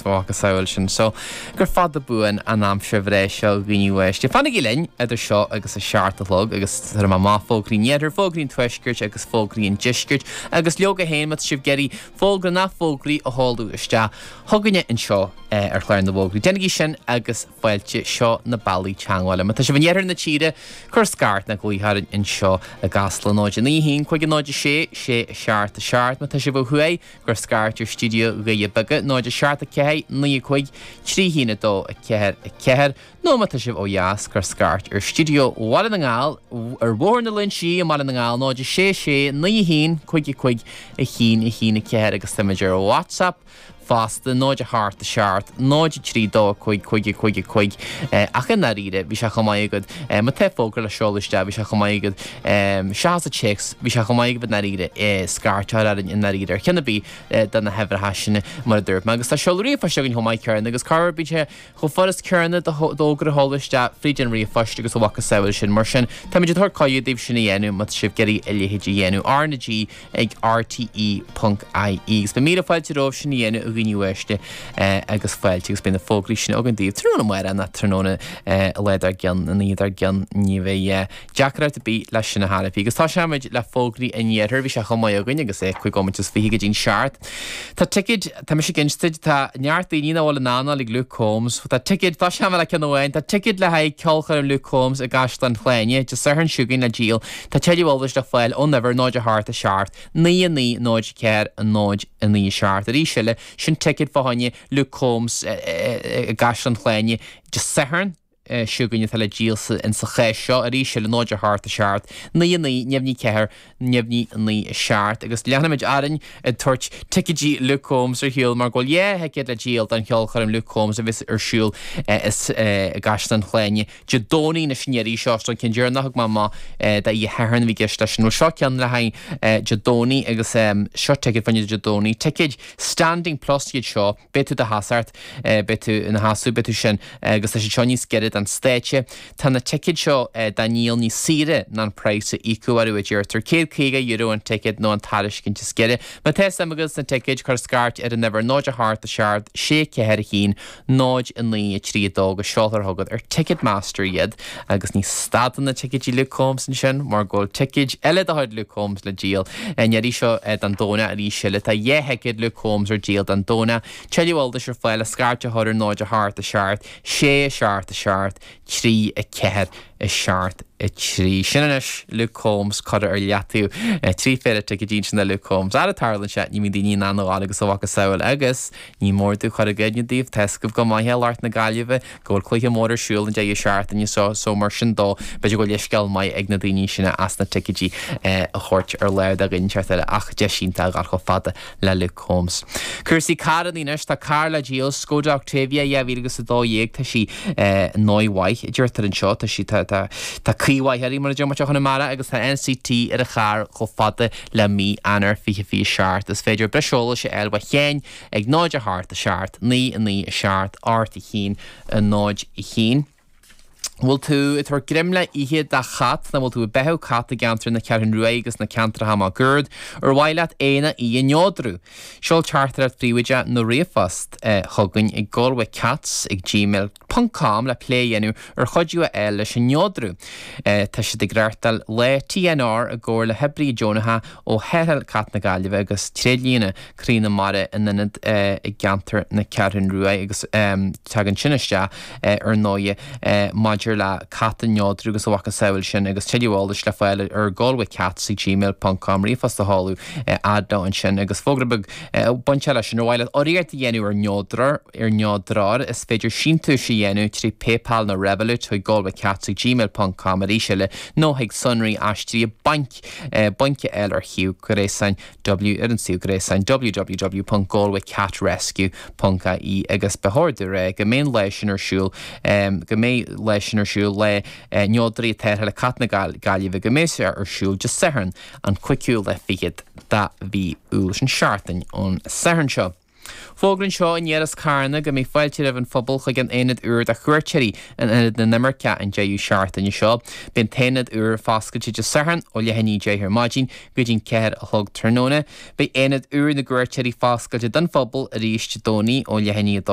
bhácha saoil sin. So gur fad a buin an am sibhré seo gníúéis. Tá fanna gilinn idir seo agus a seaartalog agus tar má fógraí néidir fógraín tuisgirt agus fógraín disgirt agus leoga hémat sib geirí fógra na fógraí a háú iste thuganne in seo ar chláir na bógraí. Dénagí sin agus foiilte seo na bailí teangáile. Tá sé bhnéar na tíre chur scarт na glúthar in seo a gasla nóid. Ní hín chuig nóide sé seart a seart, tá sé bh chué gur scartir studio gaige bagad nóide seart a cehé ní chuig trí hína dó a ceir nó tá sibh ó jaas gur scarт ar studio bhla na ngáil ar bhór na linn si a mar na ngáil nóide sé ní hín chuig a hína ceir agus tamidir WhatsApp fásta nóid a háart a seart, nóid trí dó chuig ach in naríide bhí se chomaigad ma te fógra le seolaiste bhí se chomaigad seas a chicks bhí se chomaigad naríide scartear in naríide chinna bí den na hefar hasisina mar dúirt agus tá seolaí fa segin chomáid cearna agus carbíte chu foras cearna dógra hálaiste frídin rií fáiste agus bhacha saoil sin mar sin tá idir thar caiú daobh sinna dhéanú mat sibh geirí iléhéidir dhéanú RNG ag rte.ie gus be mí a fáilteróh sinna dhéanú gníúiste agus fáilte gus bína fógraí sin agan díobh tróna mar na tróna leidir gan na níidir gan níomh Jackrat a bí leis sinna hálaí agus tá seid le fógraí a níarthir bhí se chomáid agan agus chuig gomintas fiige dín seart. Tá tiid tá sé ginsteid tá nearttaí ní bhla nána le Luke Combs tá tiid tá se le cinhhain tá tiid le haid ceolchar an Luke Combs a gaslan chléine de san siúginn na díal tá teidirhildas de fáil ó never nóid a háart a seart ní nóid ceir an nóid a ní seart a rí siile sin tiid fáhaine Luke Combs gaslan chléine de saharn siúganne tal le díalsa in sa ché seo a rí se le nóid a háart a seart ní neamhní ceir neamhní ní seart agus leanamid arin a tuairt tiidí Luke Combs ar hiúil mar ghil heice le díal an cheolchar an Luke Combs a bhís ar siúil is gaslan chléine de dóí na sinnéirí seo an cin dear nach má de í hehann bhí geiste sin nó seo cean le hain de dóí agus seo tiid fanne de dóí tiid standing plus iad seo betu de hasart betu in hasú betu sin agus sé seo níos gead an stéite tá na tiid seo daníal ní sire ná preise ícuú dúirtar €100 an tiid nó an taris cin te sceire, ma te agus na tiid chu scarт ar an never nóid a háart a seart sé ceir hín nóid in lí trídó agus seoltar thugad ar Ticketmaster iad agus ní stadan na tiidí Luke Combs sin mar ggóil tiid eile a haid Luke Combs le díal nearí seo an dóna a rí siile tá dhéheicid Luke Combs ar díal an dóna teilhilda ar fáil a scarte thuir nóid a háart a seart sé seart a seart trí a ceir a seart a trí sinis Luke Combs chuir ar leatú trí féidir tiidín sin na Luke Combs ar a tarlann se ní daoine náá agus bhacha saoil agus ní mór tú chuir a gaiinetíomh teiscomh go maithe leart na gaiileh ggóil chuige mór siúil an de seart a só mar sin dó beidir go leisceil mai ag na daoine sinna as na tiidí a chuirt ar leir a ginseart ach de sínta gar go fada le Luke Combs. Cursaí caran ínis tá Carla Gio Skoda Octavia bhí agus a dóhéag tá si nóhaith dúirtar an seo tá si tá cíhhaithí mar de chuna mara agus tá NCT ar a char go fada le mí anar fi seart is féidir breisiúla sé eilha chéin ag nóid a háart a seart ní a seart áirt i chin a nóid i chin. Bhfuil tú tar grimle ihe da chat na bhfuil tú bethú cat a gantar na ceann ruaí agus na ceantra ha má gurd ar bhhaile éine í neodrú. Seol chartar príomide nó riomfast thugann ag ggóilha cats ag gmail.com le pléhéanú ar chodú eile leis an neodrú. Tá si de ggréirtal le TNR a ggóir le hebrí Jonatha ó heil cat na gaiileh agus trílína crína mara in inad ag gantar na ceann ruaí agus tegan siniste ar nóie maidir le cat an neodrú agus bhacha saoil sin agus teilhildas le fáile ar ggóilha cats ag gmail.com riomfast a háú adá an sin agus fógrabag bonse lei sin bhhaile oríart a dhéanú ar neodrár is féidir sin tú si dhéanú trí PayPal na Revolut chu ggóilha cats ag gmail.com a ríisiile nó ag sunraí astrí bance eil ar hiú go rééis san W ar an siú go rééis san www.galwaycatrescue.ie agus behoirú ré go mé leis sin arsúil go mé leis sin arsúil le neodraí teirthe le cat na gaiileh go méise arsúil just saharn an cuiciú le fiad da bhí úil sin seaartain ón saharn seo. Fógrann seo in dhéras carna go mé fáilte raibh an phobal chuig an éad uair de chuirteirí an éad na nimirce an déú seaartain seo. Bíon téad uair fáscailte de saharn ó lehanní déithir maidín go dín ceir a thug tróna. Bé éad uair na gcuirteirí fáscailte den phobal a ríiste dóní ó lehanní